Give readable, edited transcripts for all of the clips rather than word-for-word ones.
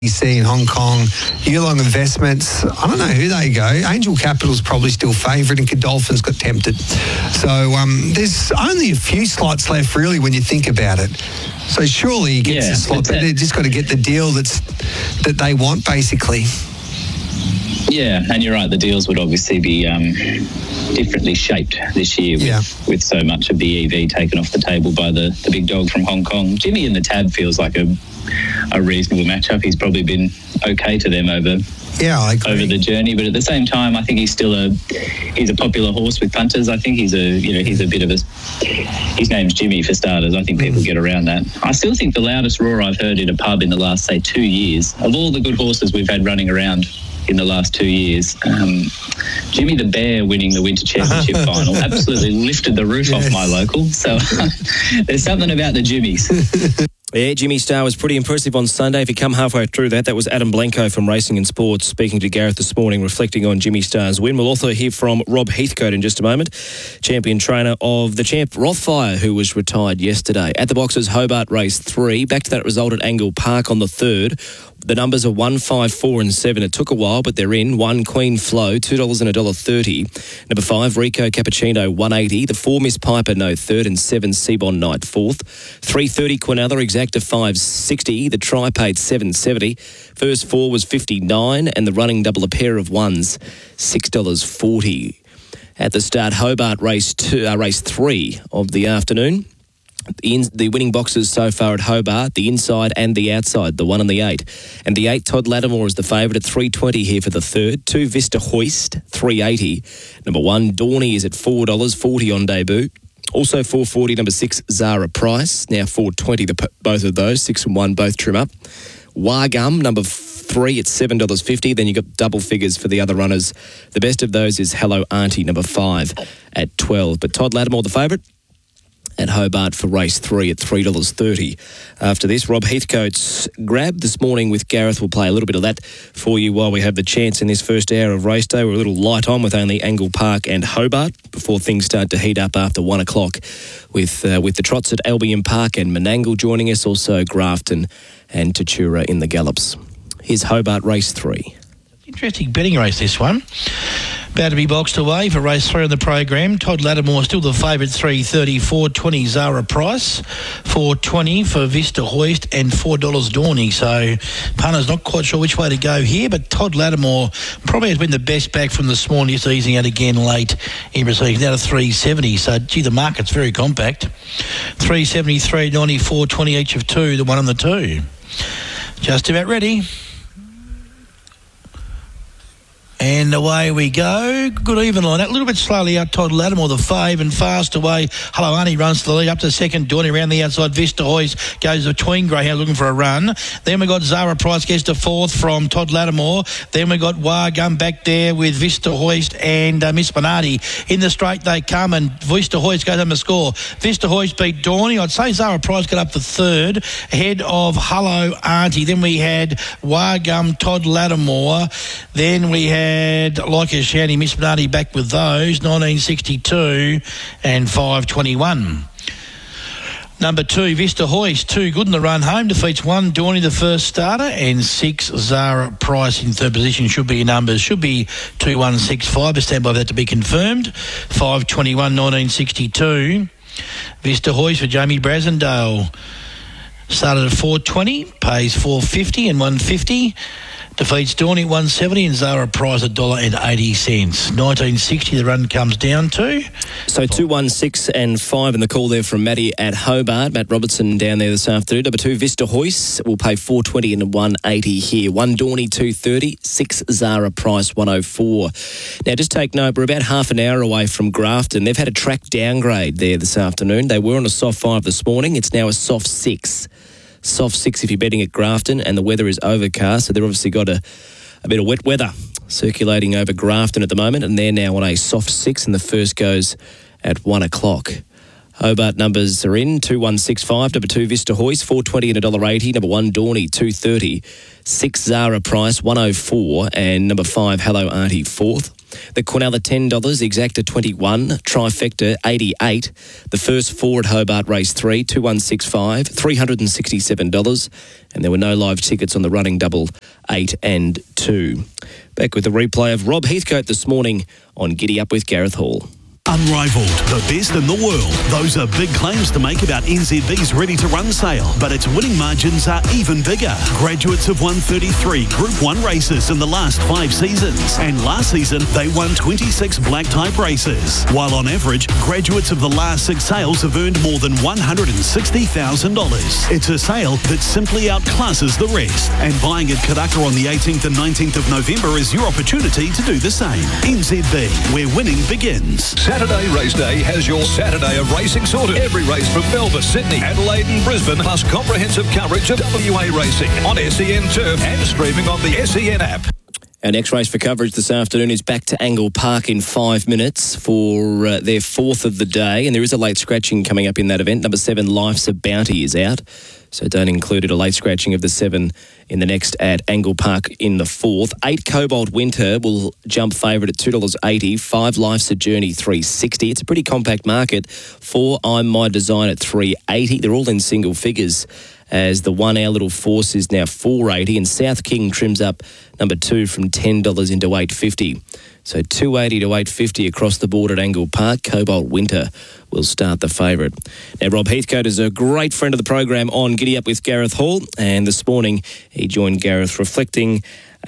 See in Hong Kong, Yulong Investments, I don't know who they go. Angel Capital's probably still favourite and Godolphin's got tempted. So there's only a few slots left really when you think about it. So surely he gets a slot, but they've just got to get the deal that they want basically. Yeah, and you're right, the deals would obviously be differently shaped this year with so much of the EV taken off the table by the big dog from Hong Kong. Jimmy in the Tab feels like a reasonable matchup. He's probably been okay to them over the journey, but at the same time, I think he's a popular horse with punters. I think he's a bit of his name's Jimmy for starters. I think people get around that. I still think the loudest roar I've heard in a pub in the last, say, 2 years, of all the good horses we've had running around in the last 2 years, Jimmy the Bear winning the Winter Championship final absolutely lifted the roof off my local. So there's something about the Jimmies. Yeah, Jimmy Star was pretty impressive on Sunday. If you come halfway through that was Adam Blanco from Racing and Sports speaking to Gareth this morning, reflecting on Jimmy Star's win. We'll also hear from Rob Heathcote in just a moment, champion trainer of the champ Rothfire, who was retired yesterday. At the boxes, Hobart Race 3. Back to that result at Angle Park on the 3rd. The numbers are 1, 5, 4 and 7. It took a while, but they're in. 1, Queen Flow, $2 and $1.30. Number 5, Rico Cappuccino, $1.80. The 4, Miss Piper, no third. And 7, Seabon Knight, 4th. 3.30, Quinella, Exacta, $5.60. The try paid $7.70. First 4 was $59. And the running double, a pair of ones, $6.40. At the start, Hobart Race 3 of the afternoon. The winning boxes so far at Hobart, the inside and the outside, the 1 and the 8. And the 8, Todd Lattimore is the favourite at $3.20 here for the 3rd. 2, Vista Hoist, $3.80. Number 1, Dawny is at $4.40 on debut. Also $4.40, number 6, Zara Price, now $4.20, both of those, 6 and 1, both trim up. Wargum, number 3 at $7.50. Then you've got double figures for the other runners. The best of those is Hello Auntie, number 5 at $12. But Todd Lattimore, the favourite at Hobart for race 3 at $3.30. After this, Rob Heathcote's grab this morning with Gareth. We'll play a little bit of that for you while we have the chance in this first hour of race day. We're a little light on with only Angle Park and Hobart before things start to heat up after 1 o'clock with the trots at Albion Park and Menangle joining us, also Grafton and Tatura in the gallops. Here's Hobart race 3. Interesting betting race, this one. About to be boxed away for race 3 on the program. Todd Lattimore still the favourite, $3.30, $4.20 Zara Price, $4.20 for Vista Hoist and $4 Dawny. So punter's not quite sure which way to go here, but Todd Lattimore probably has been the best back from this morning, just easing out again late in proceedings, now to $3.70. So, gee, the market's very compact. $3.70, $3.90, $4.20 each of 2, the 1 and the 2. Just about ready. And away we go. Good even line. A little bit slowly out, Todd Lattimore, the fave, and fast away. Hello Auntie runs to the lead up to second. Dawny around the outside. Vista Hoist goes between greyhound looking for a run. Then we got Zara Price gets to 4th from Todd Lattimore. Then we got Wargum back there with Vista Hoist and Miss Bernardi. In the straight they come, and Vista Hoist goes on the score. Vista Hoist beat Dawny. I'd say Zara Price got up for 3rd, ahead of Hello Auntie. Then we had Wargum, Todd Lattimore. Then we had Like a Shanty, Miss Bernardi back with those, 1962 and 521. Number 2, Vista Hoist, 2 good in the run home, defeats 1, Dawny the first starter, and 6, Zara Price in 3rd position. Should be your numbers, should be 2165, but stand by for that to be confirmed. 521, 1962. Vista Hoist for Jamie Brasendale. Started at $4.20, pays $4.50 and $1.50. Defeats Dawny $1.70 and Zara Price $1.80. 1960 the run comes down to. So 2, 1, 6 and 5 in the call there from Matty at Hobart. Matt Robertson down there this afternoon. Number 2, Vista Hoist will pay $4.20 and $1.80 here. 1 Dawny $2.30, 6 Zara Price $1.04. Now just take note, we're about half an hour away from Grafton. They've had a track downgrade there this afternoon. They were on a soft 5 this morning. It's now a soft 6. Soft 6 if you're betting at Grafton, and the weather is overcast, so they've obviously got a bit of wet weather circulating over Grafton at the moment, and they're now on a soft 6, and the first goes at 1 o'clock. Hobart numbers are in, 2165, number 2 Vista Hoist, $4.20 and $1.80, number 1 Dawny, $2.30, 6 Zara Price, $1.04, and number 5 Hello Auntie, 4th. The Quinella $10, Exacta 21, Trifecta 88. The first four at Hobart Race 3, 2165, $367. And there were no live tickets on the running double 8 and 2. Back with the replay of Rob Heathcote this morning on Giddy Up with Gareth Hall. Unrivaled, the best in the world. Those are big claims to make about NZB's ready-to-run sale, but its winning margins are even bigger. Graduates have won 33 Group 1 races in the last 5 seasons, and last season they won 26 black-type races, while on average, graduates of the last 6 sales have earned more than $160,000. It's a sale that simply outclasses the rest, and buying at Karaka on the 18th and 19th of November is your opportunity to do the same. NZB, where winning begins. Saturday Race Day has your Saturday of racing sorted. Every race from Melbourne, Sydney, Adelaide and Brisbane, plus comprehensive coverage of WA racing on SEN Turf and streaming on the SEN app. Our next race for coverage this afternoon is back to Angle Park in 5 minutes for their fourth of the day. And there is a late scratching coming up in that event. Number 7, Life's a Bounty, is out. So don't include it, a late scratching of the 7 in the next at Angle Park in the fourth. 8, Cobalt Winter will jump favourite at $2.80. 5, Life's a Journey, $3.60. It's a pretty compact market. 4, I'm My Design at $3.80. They're all in single figures, as the 1 Our Little Force is now $4.80, and South King trims up number 2 from $10 into $8.50. So $2.80 to $8.50 across the board at Angle Park. Cobalt Winter will start the favourite. Now, Rob Heathcote is a great friend of the program on Giddy Up with Gareth Hall, and this morning he joined Gareth reflecting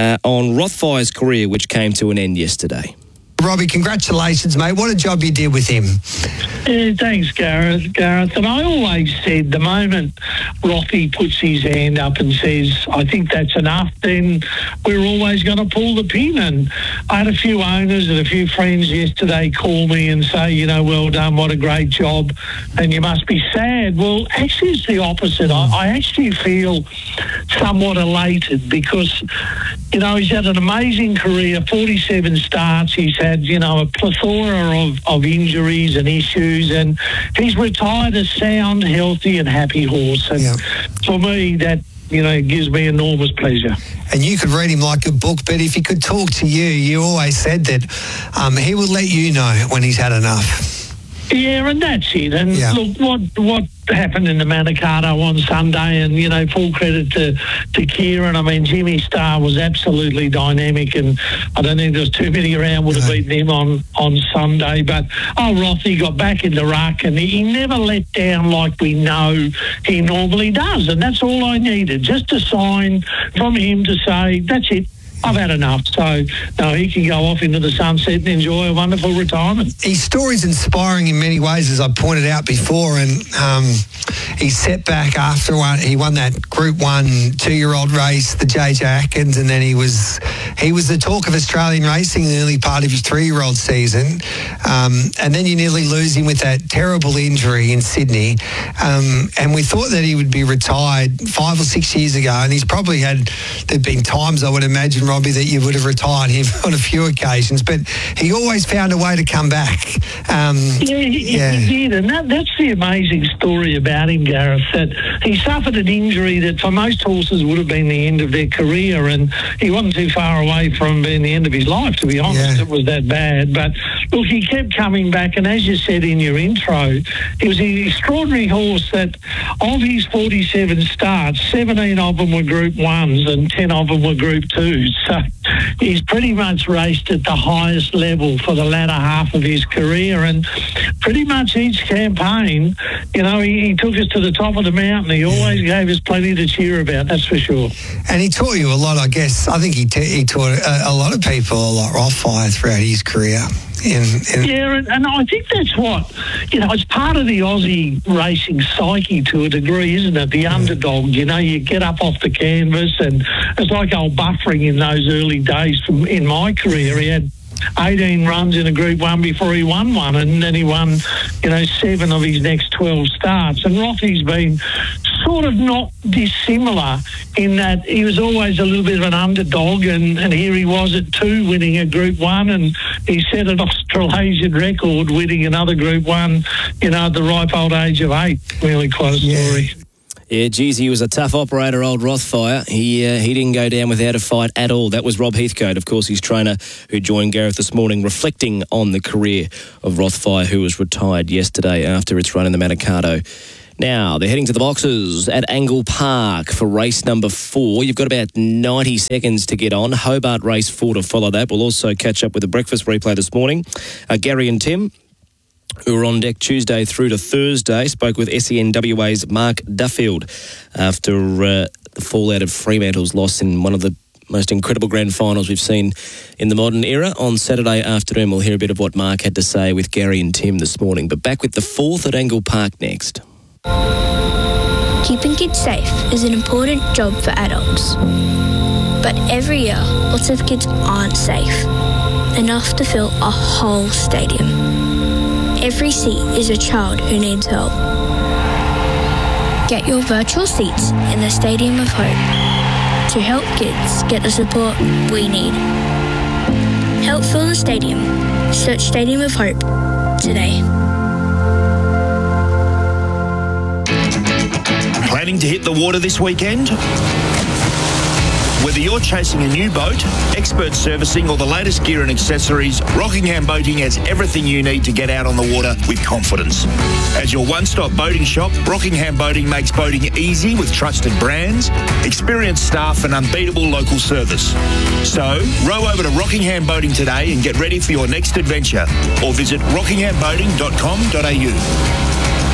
on Rothfire's career, which came to an end yesterday. Robbie, congratulations, mate. What a job you did with him. Yeah, thanks, Gareth. And I always said the moment Rothy puts his hand up and says, I think that's enough, then we're always going to pull the pin. And I had a few owners and a few friends yesterday call me and say, you know, well done, what a great job, and you must be sad. Well, actually, it's the opposite. I actually feel somewhat elated because, you know, he's had an amazing career, 47 starts. He's had, you know, a plethora of injuries and issues, and he's retired a sound, healthy and happy horse. And for me, that, you know, gives me enormous pleasure. And you could read him like a book, but if he could talk to you, you always said that he would let you know when he's had enough. Yeah, and that's it. And look, what happened in the Manikato on Sunday, and, you know, full credit to Kieran. I mean, Jimmy Star was absolutely dynamic, and I don't think there was too many around would have beaten him on Sunday. But, Rothy got back in the ruck, and he never let down like we know he normally does. And that's all I needed, just a sign from him to say, that's it. I've had enough. So, no, he can go off into the sunset and enjoy a wonderful retirement. His story's inspiring in many ways, as I pointed out before, and he set back after he won that Group 1 2-year-old race, the JJ Atkins, and then he was the talk of Australian racing in the early part of his 3-year-old season, and then you nearly lose him with that terrible injury in Sydney, and we thought that he would be retired 5 or 6 years ago, and he's probably there'd been times, I would imagine, Robbie, that you would have retired him on a few occasions, but he always found a way to come back. He did, and that's the amazing story about him, Gareth, that he suffered an injury that for most horses would have been the end of their career, and he wasn't too far away from being the end of his life, to be honest. It was that bad. But look, he kept coming back, and as you said in your intro, he was an extraordinary horse that of his 47 starts, 17 of them were Group 1s and 10 of them were Group 2s. So he's pretty much raced at the highest level for the latter half of his career, and pretty much each campaign, you know, he took us to the top of the mountain. He always gave us plenty to cheer about, that's for sure. And he taught you a lot, I guess. I think he taught a lot of people a lot, Rothfire, throughout his career. Yeah, and I think that's what, you know, it's part of the Aussie racing psyche to a degree, isn't it? The underdog, you know, you get up off the canvas, and it's like old Buffering in those early days in my career. He had 18 runs in a Group 1 before he won one, and then he won, you know, 7 of his next 12 starts. And Rothy's been sort of not dissimilar in that he was always a little bit of an underdog, and here he was at 2 winning a Group 1, and he set an Australasian record winning another Group 1, you know, at the ripe old age of 8. Really quite a story. Yeah, geez, he was a tough operator, old Rothfire. He didn't go down without a fight at all. That was Rob Heathcote, of course, his trainer, who joined Gareth this morning, reflecting on the career of Rothfire, who was retired yesterday after its run in the Manikato. Now, they're heading to the boxes at Angle Park for race number 4. You've got about 90 seconds to get on. Hobart race 4 to follow that. We'll also catch up with the breakfast replay this morning. Gary and Tim, who were on deck Tuesday through to Thursday, spoke with SENWA's Mark Duffield after the fallout of Fremantle's loss in one of the most incredible grand finals we've seen in the modern era. On Saturday afternoon, we'll hear a bit of what Mark had to say with Gary and Tim this morning. But back with the 4th at Angle Park next. Keeping kids safe is an important job for adults. But every year, lots of kids aren't safe enough to fill a whole stadium. Every seat is a child who needs help. Get your virtual seats in the Stadium of Hope to help kids get the support we need. Help fill the stadium. Search Stadium of Hope today. Planning to hit the water this weekend? Whether you're chasing a new boat, expert servicing, or the latest gear and accessories, Rockingham Boating has everything you need to get out on the water with confidence. As your one-stop boating shop, Rockingham Boating makes boating easy with trusted brands, experienced staff, and unbeatable local service. So, row over to Rockingham Boating today and get ready for your next adventure, or visit rockinghamboating.com.au.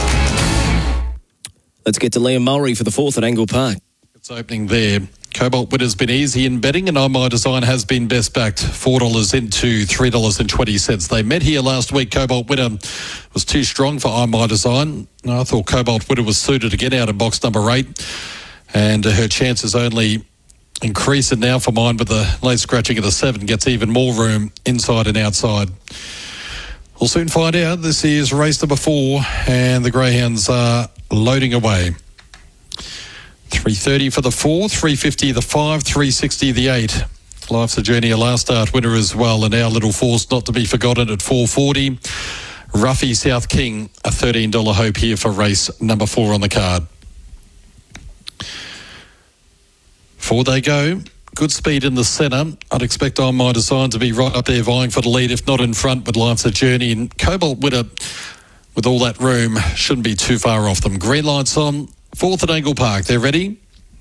Let's get to Liam Mulry for the 4th at Angle Park. It's opening there. Cobalt Winner's been easy in betting, and My Design has been best backed. $4 into $3.20. They met here last week. Cobalt Winner was too strong for My Design. I thought Cobalt Winner was suited to get out of box number 8, and her chances only increase it now for mine with the late scratching of the 7. Gets even more room inside and outside. We'll soon find out. This is race number 4, and the Greyhounds are loading away. 330 for the 4, 350 the 5, 360 the 8. Life's a Journey, a last start winner as well, and Our Little Force not to be forgotten at 440. Ruffy South King, a $13 hope here for race number 4 on the card. 4 they go. Good speed in the centre. I'd expect On My Design to be right up there vying for the lead, if not in front, with Life's a Journey. And Cobalt Winner, with all that room, shouldn't be too far off them. Green lights on. 4th at Angle Park. They're ready.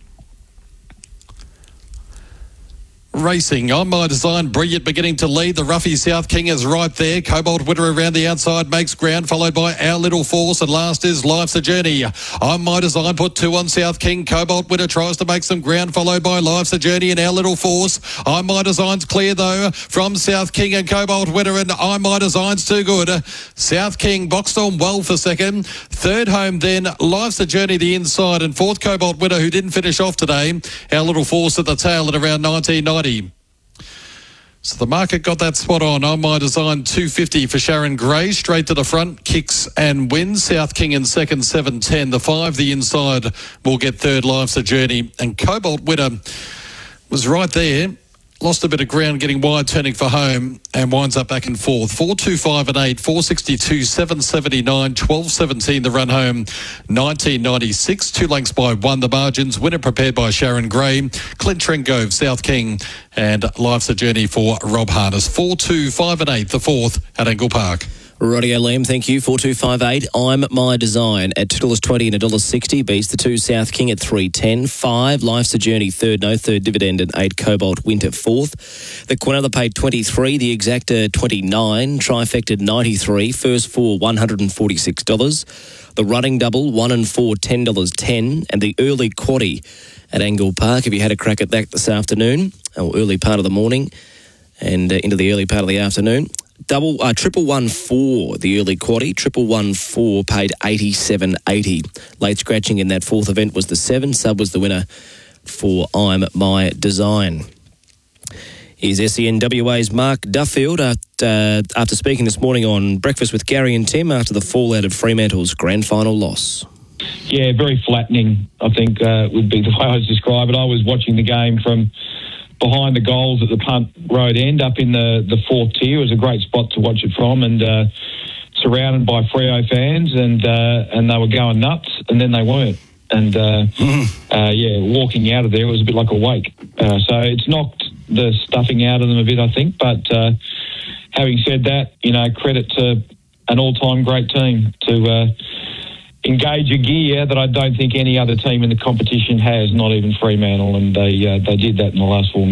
Racing On My Design, brilliant, beginning to lead. The Ruffy South King is right there. Cobalt Winner around the outside makes ground, followed by Our Little Force, and last is Life's a Journey. On My Design put 2 on South King. Cobalt Winner tries to make some ground, followed by Life's a Journey and Our Little Force. On My Design's clear though from South King and Cobalt Winner, and On My Design's too good. South King boxed on well for second. 3rd home then Life's a Journey the inside, and 4th Cobalt Winner, who didn't finish off today. Our Little Force at the tail at around 1990. So the market got that spot on. On My Design, 250 for Sharon Gray. Straight to the front, kicks and wins. South King in second, 7.10. The 5, the inside, will get 3rd. Life's a Journey. And Cobalt Winner was right there. Lost a bit of ground getting wide, turning for home, and winds up back and forth. 4.25 and 8, 4.62, 7.79, 12.17 the run home, 19.96. 2 lengths by 1 the margins. Winner prepared by Sharon Gray, Clint Trengove, South King, and Life's a Journey for Rob Harness. 4.25 and 8, the 4th at Angle Park. Rightio, Liam, thank you. 4258. I'm My Design at $2.20 and $1.60. Beats the 2 South King at $3.10. 5 Life's a Journey, 3rd, no 3rd dividend, and 8 Cobalt Winter, 4th. The Quinella paid 23. The Exacta 29. Trifecta 93. First 4 $146. The Running Double 1 and 4 $10.10, and the Early Quaddie at Angle Park. If you had a crack at that this afternoon, or early part of the morning, and into the early part of the afternoon. 114, the Early Quaddie. 114 paid $87.80. Late scratching in that 4th event was the 7. Sub was the winner for I'm My Design. Here's SENWA's Mark Duffield after speaking this morning on Breakfast with Gary and Tim after the fallout of Fremantle's grand final loss. Yeah, very flattening, I think, would be the way I would describe it. I was watching the game from behind the goals at the Punt Road end up in the 4th tier. It was a great spot to watch it from, and surrounded by Freo fans, and they were going nuts, and then they weren't. And, walking out of there was a bit like a wake. So it's knocked the stuffing out of them a bit, I think. But having said that, credit to an all-time great team to engage a gear that I don't think any other team in the competition has, not even Fremantle, and they did that in the last 4 minutes.